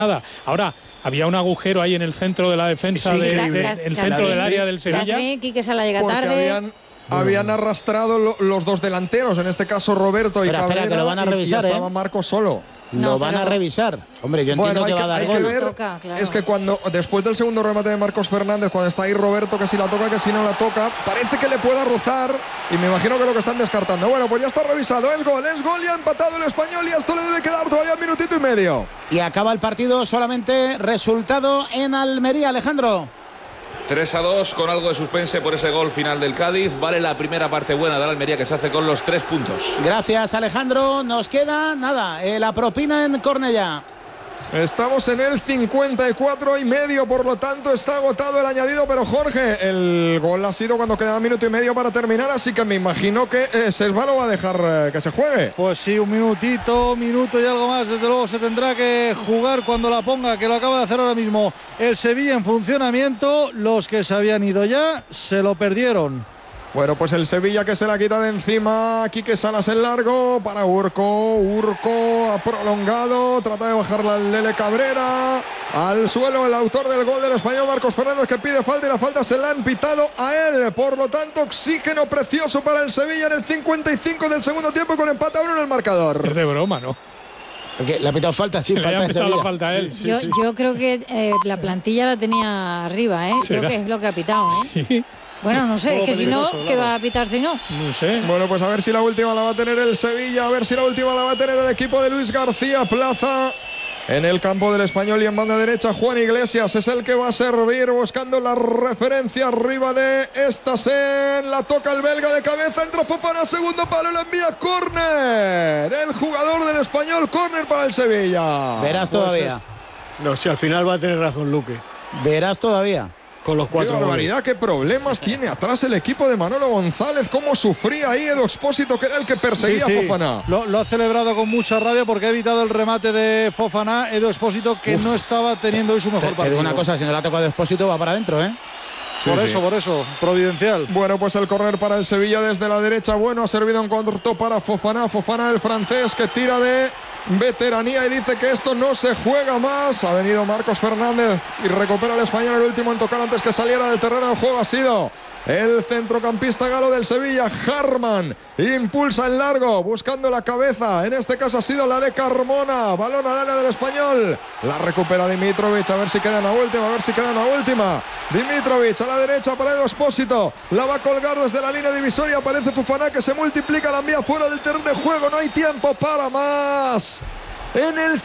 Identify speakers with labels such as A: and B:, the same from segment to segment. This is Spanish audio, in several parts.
A: nada. Ahora, había un agujero ahí en el centro de la defensa, el centro del área del Sevilla.
B: Quique Sala llega
C: porque
B: tarde.
C: Habían arrastrado los dos delanteros, en este caso Roberto y Cabrera.
D: Espera, que lo van a revisar,
C: y estaba Marcos solo.
D: Lo van a revisar. Hombre, yo entiendo que va a dar gol.
B: Toca, claro.
C: Es que después del segundo remate de Marcos Fernández, cuando está ahí Roberto, que si la toca, que si no la toca, parece que le pueda rozar y me imagino que lo que están descartando. Bueno, pues ya está revisado el gol, y ha empatado el Español y a esto le debe quedar todavía un minutito y medio.
D: Y acaba el partido solamente resultado en Almería, Alejandro.
E: 3-2 con algo de suspense por ese gol final del Cádiz. Vale la primera parte buena de la Almería, que se hace con los 3 puntos.
D: Gracias, Alejandro. Nos queda nada, la propina en Cornellá.
C: Estamos en el 54,5, por lo tanto está agotado el añadido, pero Jorge, el gol ha sido cuando quedaba minuto y medio para terminar, así que me imagino que Sesba lo va a dejar que se juegue.
F: Pues sí, un minuto y algo más, desde luego se tendrá que jugar cuando la ponga, que lo acaba de hacer ahora mismo el Sevilla en funcionamiento. Los que se habían ido ya se lo perdieron.
C: Bueno, pues el Sevilla que se la quita de encima. Quique Salas en largo para Urco. Urco ha prolongado. Trata de bajarla al Lele Cabrera. Al suelo el autor del gol del Español, Marcos Fernández, que pide falta y la falta se la han pitado a él. Por lo tanto, oxígeno precioso para el Sevilla en el 55 del segundo tiempo con empate a 1 en el marcador.
A: Es de broma, ¿no?
D: Porque le ha pitado falta, sí, falta de Sevilla.
A: Falta a él.
B: Yo creo que la plantilla la tenía arriba, ¿eh? Creo que es lo que ha pitado, ¿eh?
A: Sí.
B: Bueno, no sé, es que si no, ¿qué va a pitar si no?
A: No sé.
C: Bueno, pues a ver si la última la va a tener el Sevilla, a ver si la última la va a tener el equipo de Luis García Plaza. En el campo del Español y en banda derecha, Juan Iglesias es el que va a servir, buscando la referencia arriba de Estasen. La toca el belga de cabeza, entra Fofana, segundo palo, la envía córner. El jugador del Español, córner para el Sevilla.
D: Verás todavía.
F: No, si al final va a tener razón Luque.
D: Verás todavía.
F: Con los 4
C: Qué barbaridad, qué problemas tiene atrás el equipo de Manolo González. Cómo sufría ahí Edu Expósito, que era el que perseguía a Fofana.
F: Lo ha celebrado con mucha rabia porque ha evitado el remate de Fofana. Edu Expósito, que no estaba teniendo hoy su mejor partido.
D: Te digo una cosa, si no la ha tocado de Expósito, va para adentro, ¿eh?
F: Por eso, providencial.
C: Bueno, pues el correr para el Sevilla desde la derecha. Bueno, ha servido en corto para Fofana. Fofana, el francés, que tira de veteranía y dice que esto no se juega más. Ha venido Marcos Fernández y recupera el Español. El último en tocar antes que saliera del terreno de juego ha sido el centrocampista galo del Sevilla, Harman. Impulsa en largo, buscando la cabeza. En este caso ha sido la de Carmona. Balón al área del Español. La recupera Dimitrovic. A ver si queda en la última. Dimitrovic a la derecha para Edu Expósito. La va a colgar desde la línea divisoria. Aparece Fofana, que se multiplica. La envía fuera del terreno de juego. No hay tiempo para más. En el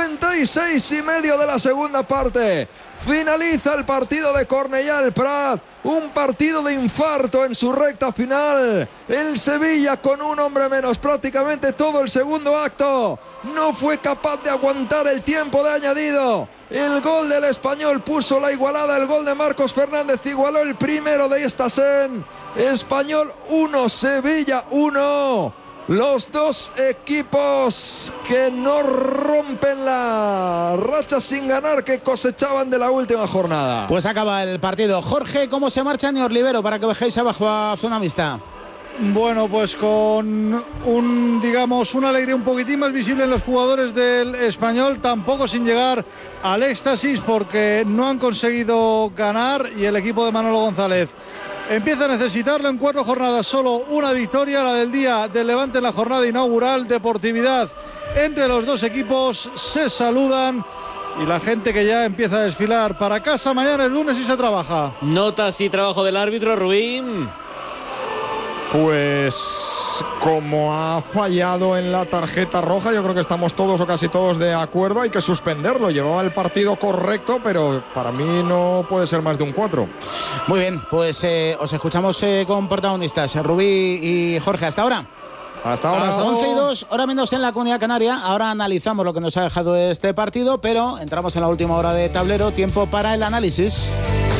C: 56,5 de la segunda parte. Finaliza el partido de Cornellá el Prat. Un partido de infarto en su recta final. El Sevilla con un hombre menos prácticamente todo el segundo acto. No fue capaz de aguantar el tiempo de añadido. El gol del Español puso la igualada. El gol de Marcos Fernández igualó el primero de Estasen. Español 1, Sevilla 1. Los dos equipos que no rompen la racha sin ganar que cosechaban de la última jornada.
D: Pues acaba el partido. Jorge, ¿cómo se marcha Ñor Libero para que bajéis abajo a zona mixta?
F: Bueno, pues con una alegría un poquitín más visible en los jugadores del Español, tampoco sin llegar al éxtasis porque no han conseguido ganar y el equipo de Manolo González empieza a necesitarlo en 4 jornadas, solo una victoria, la del día del Levante en la jornada inaugural. Deportividad entre los dos equipos, se saludan y la gente que ya empieza a desfilar para casa. Mañana es lunes y se trabaja.
G: Notas y trabajo del árbitro, Rubín.
C: Pues como ha fallado en la tarjeta roja, yo creo que estamos todos o casi todos de acuerdo, hay que suspenderlo. Llevaba el partido correcto, pero para mí no puede ser más de un 4.
D: Muy bien, pues os escuchamos con protagonistas, Rubí y Jorge. Hasta ahora.
C: Hasta ahora.
D: 11:02, hora menos en la Comunidad Canaria. Ahora analizamos lo que nos ha dejado este partido, pero entramos en la última hora de tablero. Tiempo para el análisis.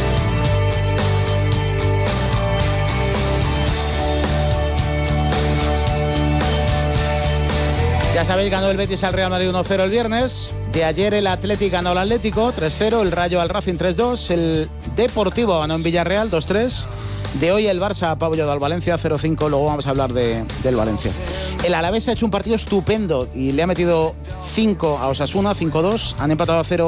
D: Ya sabéis, ganó el Betis al Real Madrid 1-0 el viernes. De ayer el Athletic ganó al Atlético 3-0, el Rayo al Racing 3-2, el Deportivo ganó en Villarreal 2-3. De hoy el Barça ha apabullado al Valencia 0-5, luego vamos a hablar del Valencia. El Alavés ha hecho un partido estupendo y le ha metido 5 a Osasuna, 5-2, han empatado a 0